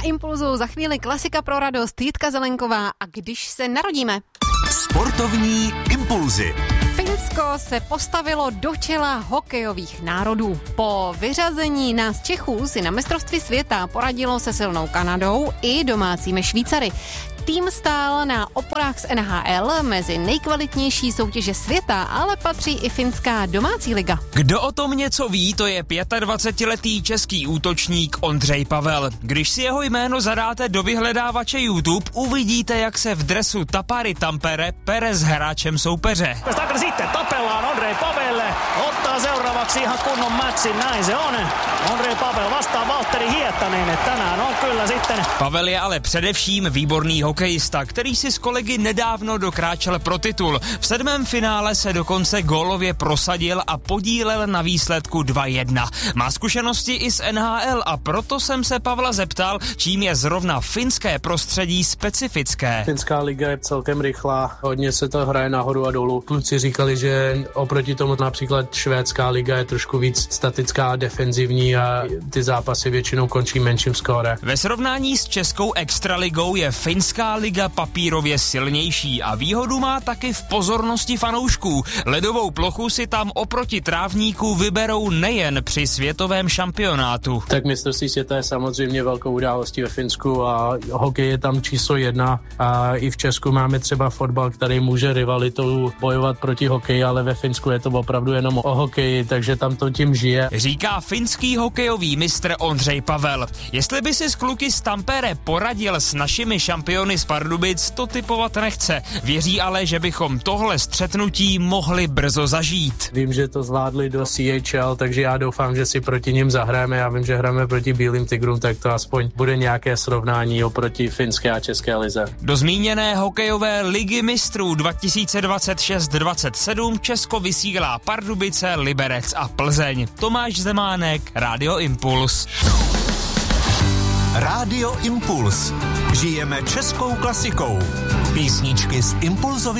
Impulzu za chvíli klasika pro radost, Jitka Zelenková a Když se narodíme. Sportovní impulzy. Finsko se postavilo do čela hokejových národů. Po vyřazení nás Čechů si na mistrovství světa poradilo se silnou Kanadou i domácími Švýcary. Tým stál na oporách z NHL mezi nejkvalitnější soutěže světa, ale patří i finská domácí liga. Kdo o tom něco ví, to je 25letý český útočník Ondřej Pavel. Když si jeho jméno zadáte do vyhledávače YouTube, uvidíte, jak se v dresu Tapari Tampere pere s hráčem soupeře. Sitten tapellaan Ondřej Pavelle, ottaa seuraavaksi ihan kunnon matchin, näin se on. Ondřej Pavel vastaa Valtteri Hietanen, tänään on kyllä sitten. Pavel je ale především výborný hokejista, který si s kolegy nedávno dokráčel pro titul. V 7. finále se dokonce gólově prosadil a podílel na výsledku 2-1. Má zkušenosti i z NHL a proto jsem se Pavla zeptal, čím je zrovna finské prostředí specifické. Finská liga je celkem rychlá, hodně se to hraje nahoru a dolů. Kluci říkali, že oproti tomu například švédská liga je trošku víc statická a defenzivní a ty zápasy většinou končí menším skóre. Ve srovnání s českou extraligou je finská liga papírově silnější a výhodu má taky v pozornosti fanoušků. Ledovou plochu si tam oproti trávníku vyberou nejen při světovém šampionátu. Tak mistrovství světa je samozřejmě velkou událostí ve Finsku a hokej je tam číslo 1 a i v Česku máme třeba fotbal, který může rivalitou bojovat proti hokeji, ale ve Finsku je to opravdu jenom o hokeji, takže tam to tím žije. Říká finský hokejový mistr Ondřej Pavel. Jestli by si s kluky z Tampere poradil s našimi šampiony z Pardubic, to tipovat nechce. Věří ale, že bychom tohle střetnutí mohli brzo zažít. Vím, že to zvládli do CHL, takže já doufám, že si proti nim zahrajeme. Já vím, že hrajeme proti Bílým tigrům, tak to aspoň bude nějaké srovnání oproti finské a české lize. Do zmíněné hokejové ligy mistrů 2026-27 Česko vysílá Pardubice, Liberec a Plzeň. Tomáš Zemánek, Rádio Impuls. Rádio Impuls. Žijeme českou klasikou. Písničky z Impulzovy